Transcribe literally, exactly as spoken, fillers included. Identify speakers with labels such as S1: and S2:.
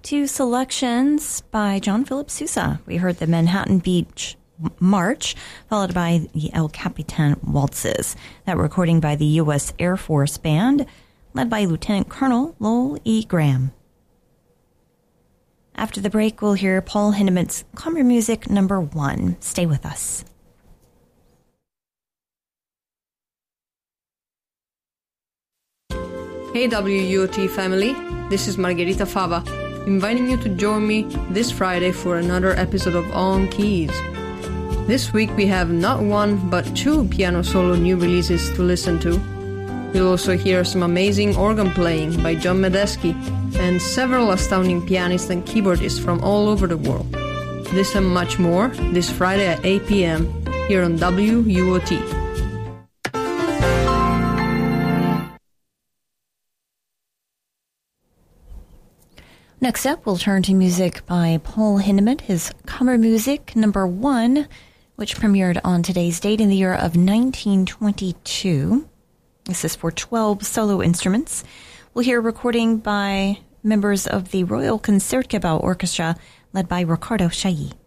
S1: Two selections by John Philip Sousa. We heard the Manhattan Beach March, followed by the El Capitan Waltzes. That recording by the U S Air Force Band, led by Lieutenant Colonel Lowell E. Graham. After the break, we'll hear Paul Hindemith's Kammer Music Number One. Stay with us.
S2: Hey W U O T family, this is Margherita Fava, inviting you to join me this Friday for another episode of On Keys. This week we have not one but two piano solo new releases to listen to. You'll also hear some amazing organ playing by John Medeski and several astounding pianists and keyboardists from all over the world. This and much more this Friday at eight p.m. here on W U O T.
S1: Next up, we'll turn to music by Paul Hindemith, his Kammer Music Number One, which premiered on today's date in the year of nineteen twenty-two. This is for twelve solo instruments. We'll hear a recording by members of the Royal Concertgebouw Orchestra, led by Riccardo Chailly.